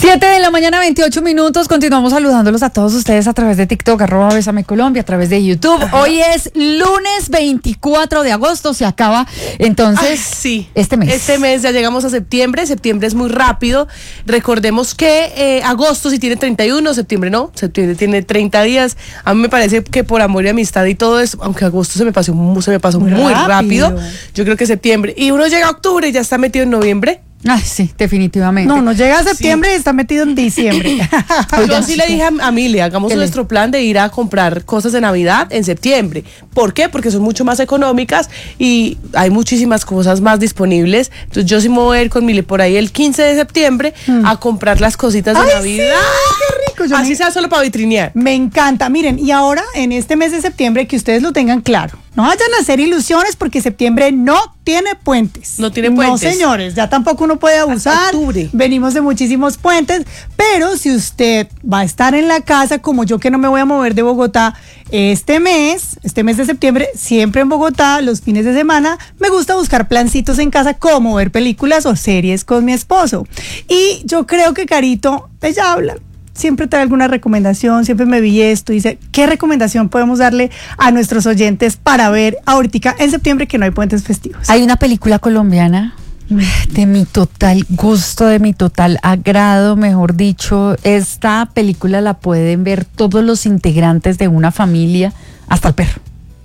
7:28 a.m. Continuamos saludándolos a todos ustedes a través de TikTok, @BesameColombia, a través de YouTube. Hoy es lunes 24 de agosto, se acaba entonces sí, este mes. Este mes ya llegamos a septiembre. Septiembre es muy rápido. Recordemos que agosto sí tiene 31, septiembre no. Septiembre tiene 30 días. A mí me parece que por amor y amistad y todo eso, aunque agosto se me pasó muy rápido. Yo creo que septiembre. Y uno llega a octubre y ya está metido en noviembre. Ay, sí, definitivamente. No llega a septiembre y está metido en diciembre. Yo sí le dije a Mili, hagamos nuestro plan de ir a comprar cosas de Navidad en septiembre. ¿Por qué? Porque son mucho más económicas y hay muchísimas cosas más disponibles. Entonces yo sí me voy a ir con Mili por ahí el 15 de septiembre a comprar las cositas de Navidad. Sí, qué rico. Así sea solo para vitrinear. Me encanta. Miren, y ahora en este mes de septiembre que ustedes lo tengan claro. No vayan a hacer ilusiones porque septiembre no tiene puentes. No tiene puentes. No, señores, ya tampoco uno puede abusar. Hasta octubre. Venimos de muchísimos puentes, pero si usted va a estar en la casa, como yo que no me voy a mover de Bogotá este mes de septiembre, siempre en Bogotá, los fines de semana, me gusta buscar plancitos en casa como ver películas o series con mi esposo. Y yo creo que Carito, ella habla. Siempre trae alguna recomendación, siempre me vi esto, dice, ¿qué recomendación podemos darle a nuestros oyentes para ver ahorita en septiembre que no hay puentes festivos? Hay una película colombiana de mi total gusto, de mi total agrado, mejor dicho. Esta película la pueden ver todos los integrantes de una familia, hasta el perro.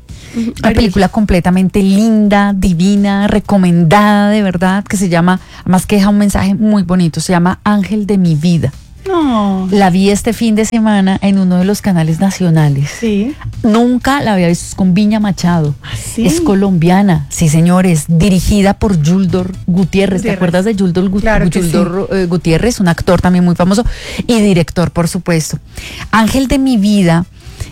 Una película completamente linda, divina, recomendada de verdad, que se llama, además que deja un mensaje muy bonito, se llama Ángel de mi vida. No. La vi este fin de semana en uno de los canales nacionales. Sí. Nunca la había visto, es con Viña Machado. ¿Sí? Es colombiana, sí señores, dirigida por Yuldor Gutiérrez. ¿Te acuerdas de Yuldor, Claro que Gutiérrez? Un actor también muy famoso y director, por supuesto. Ángel de mi vida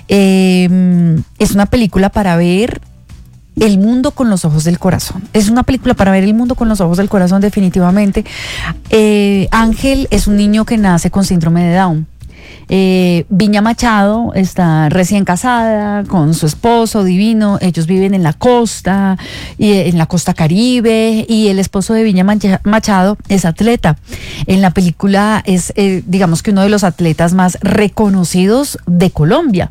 es una película para ver el mundo con los ojos del corazón. Es una película para ver el mundo con los ojos del corazón, definitivamente. Ángel es un niño que nace con síndrome de Down. Viña Machado está recién casada con su esposo divino. Ellos viven en la costa, en la costa Caribe, y el esposo de Viña Machado es atleta. En la película es, digamos que uno de los atletas más reconocidos de Colombia.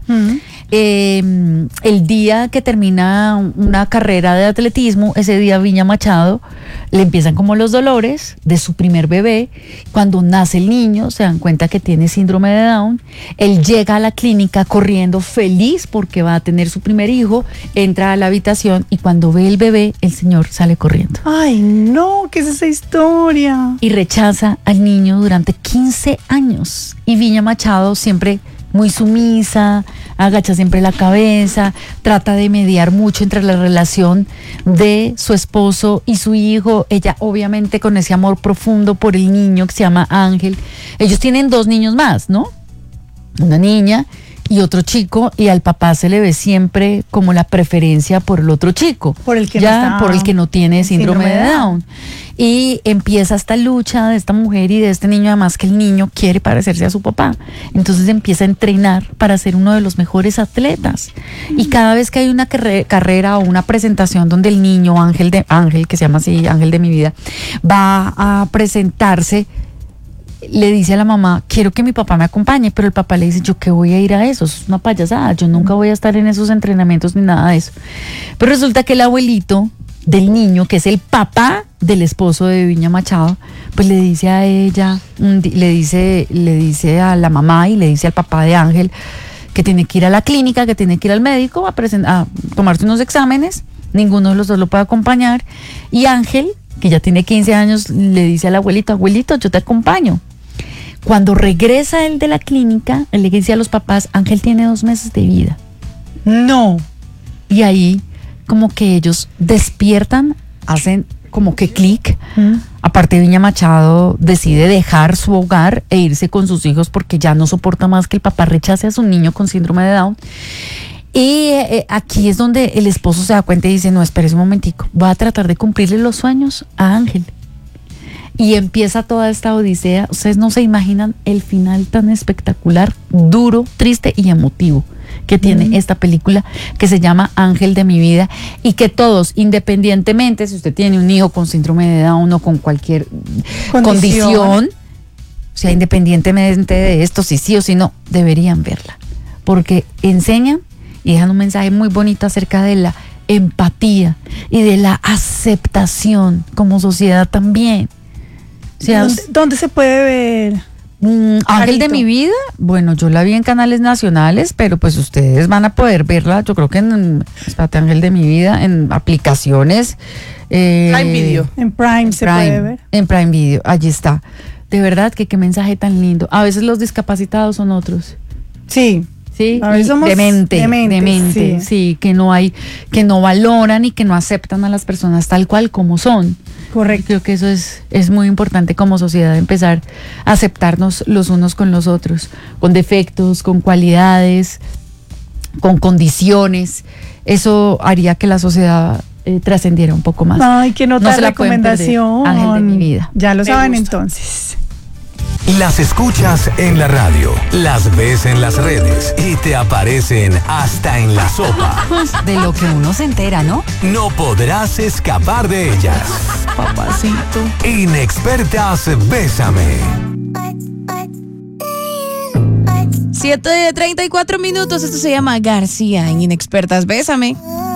El día que termina una carrera de atletismo, ese día Viña Machado le empiezan como los dolores de su primer bebé. Cuando nace el niño se dan cuenta que tiene síndrome de Down. Él llega a la clínica corriendo feliz porque va a tener su primer hijo, entra a la habitación y cuando ve el bebé el señor sale corriendo. Ay, no, ¿qué es esa historia? Y rechaza al niño durante 15 años. Y Viña Machado siempre muy sumisa, agacha siempre la cabeza, trata de mediar mucho entre la relación de su esposo y su hijo. Ella obviamente con ese amor profundo por el niño que se llama Ángel. Ellos tienen 2 niños más, ¿no? Una niña y otro chico, y al papá se le ve siempre como la preferencia por el otro chico, por el que por el que no tiene síndrome de Down. Y empieza esta lucha de esta mujer y de este niño, además que el niño quiere parecerse a su papá. Entonces empieza a entrenar para ser uno de los mejores atletas. Y cada vez que hay una carrera o una presentación donde el niño Ángel, que se llama así, Ángel de mi vida, va a presentarse, le dice a la mamá, quiero que mi papá me acompañe, pero el papá le dice, yo qué voy a ir a eso, es una payasada, yo nunca voy a estar en esos entrenamientos ni nada de eso. Pero resulta que el abuelito del niño, que es el papá del esposo de Viña Machado, pues le dice a ella, le dice a la mamá y le dice al papá de Ángel que tiene que ir a la clínica, que tiene que ir al médico a tomarse unos exámenes. Ninguno de los dos lo puede acompañar, y Ángel, que ya tiene 15 años, le dice al abuelito, abuelito, yo te acompaño. Cuando regresa él de la clínica, él le dice a los papás, Ángel tiene 2 meses de vida. No. Y ahí como que ellos despiertan, hacen como que clic. Aparte, Viña Machado decide dejar su hogar e irse con sus hijos porque ya no soporta más que el papá rechace a su niño con síndrome de Down. Y aquí es donde el esposo se da cuenta y dice, no, espérese un momentico, voy a tratar de cumplirle los sueños a Ángel. Y empieza toda esta odisea. Ustedes no se imaginan el final tan espectacular, duro, triste y emotivo que tiene esta película, que se llama Ángel de mi vida, y que todos, independientemente si usted tiene un hijo con síndrome de Down o con cualquier condición, O sea, independientemente de esto, si sí o si no, deberían verla. Porque enseñan y dejan un mensaje muy bonito acerca de la empatía y de la aceptación como sociedad también. O sea, ¿Dónde se puede ver? Ángel de Carito. mi vida, bueno, yo la vi en canales nacionales, pero pues ustedes van a poder verla, yo creo que espérate, Ángel de mi vida, en aplicaciones. Prime Video. En Prime se puede ver. En Prime Video, allí está. De verdad que qué mensaje tan lindo. A veces los discapacitados son otros. Sí. Sí, A veces y somos demente, dementes, sí, que no valoran y que no aceptan a las personas tal cual como son. Correcto. Creo que eso es muy importante como sociedad, empezar a aceptarnos los unos con los otros, con defectos, con cualidades, con condiciones. Eso haría que la sociedad trascendiera un poco más. Ay, qué nota No de se la pueden perder. recomendación. Ángel de mi vida. Ya lo Me saben gusta. entonces. Las escuchas en la radio, las ves en las redes y te aparecen hasta en la sopa. De lo que uno se entera, ¿no? No podrás escapar de ellas. Papacito. Inexpertas Bésame. 7:34 minutos, esto se llama García en Inexpertas Bésame.